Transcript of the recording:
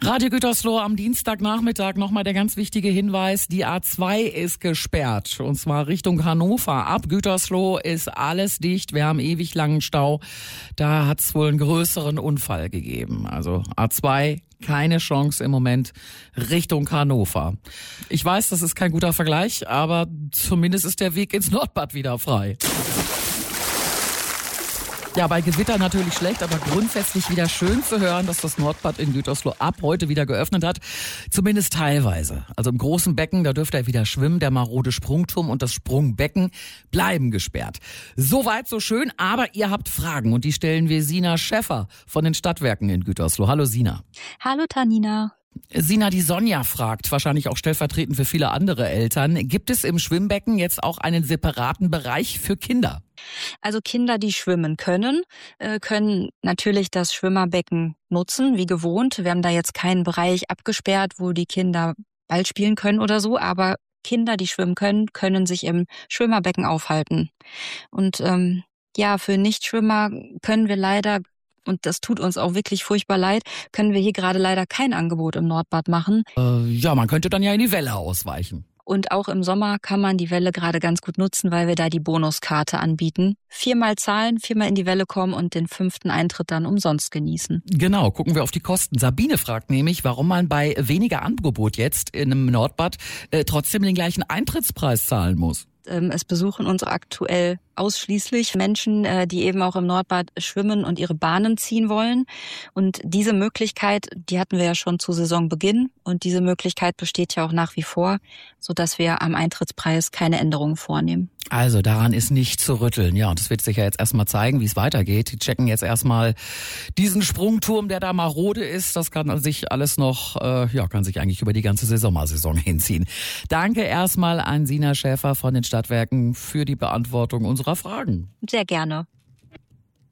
Radio Gütersloh am Dienstagnachmittag nochmal der ganz wichtige Hinweis, die A2 ist gesperrt und zwar Richtung Hannover. Ab Gütersloh ist alles dicht, wir haben ewig langen Stau. Da hat es wohl einen größeren Unfall gegeben. Also A2 keine Chance im Moment Richtung Hannover. Ich weiß, das ist kein guter Vergleich, aber zumindest ist der Weg ins Nordbad wieder frei. Ja, bei Gewitter natürlich schlecht, aber grundsätzlich wieder schön zu hören, dass das Nordbad in Gütersloh ab heute wieder geöffnet hat. Zumindest teilweise. Also im großen Becken, da dürft ihr wieder schwimmen. Der marode Sprungturm und das Sprungbecken bleiben gesperrt. Soweit so schön, aber ihr habt Fragen und die stellen wir Sina Schäffer von den Stadtwerken in Gütersloh. Hallo Sina. Hallo Tanina. Sina, die Sonja fragt, wahrscheinlich auch stellvertretend für viele andere Eltern, gibt es im Schwimmbecken jetzt auch einen separaten Bereich für Kinder? Also Kinder, die schwimmen können, können natürlich das Schwimmerbecken nutzen, wie gewohnt. Wir haben da jetzt keinen Bereich abgesperrt, wo die Kinder Ball spielen können oder so, aber Kinder, die schwimmen können, können sich im Schwimmerbecken aufhalten. Und für Nichtschwimmer können wir leider, und das tut uns auch wirklich furchtbar leid, können wir hier gerade leider kein Angebot im Nordbad machen. Man könnte dann ja in die Welle ausweichen. Und auch im Sommer kann man die Welle gerade ganz gut nutzen, weil wir da die Bonuskarte anbieten. 4-mal zahlen, 4-mal in die Welle kommen und den 5. Eintritt dann umsonst genießen. Genau, gucken wir auf die Kosten. Sabine fragt nämlich, warum man bei weniger Angebot jetzt in einem Nordbad trotzdem den gleichen Eintrittspreis zahlen muss. Es besuchen uns aktuell ausschließlich Menschen, die eben auch im Nordbad schwimmen und ihre Bahnen ziehen wollen. Und diese Möglichkeit, die hatten wir ja schon zu Saisonbeginn. Und diese Möglichkeit besteht ja auch nach wie vor, sodass wir am Eintrittspreis keine Änderungen vornehmen. Also daran ist nicht zu rütteln. Ja, und das wird sich ja jetzt erstmal zeigen, wie es weitergeht. Die checken jetzt erstmal diesen Sprungturm, der da marode ist. Das kann sich alles noch, kann sich eigentlich über die ganze Sommersaison hinziehen. Danke erstmal an Sina Schäffer von den Stadtwerken für die Beantwortung unserer Fragen. Sehr gerne.